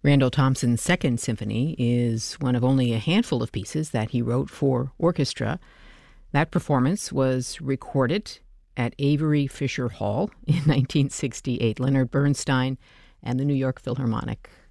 Randall Thompson's Second Symphony is one of only a handful of pieces that he wrote for orchestra. That performance was recorded at Avery Fisher Hall in 1968. Leonard Bernstein and the New York Philharmonic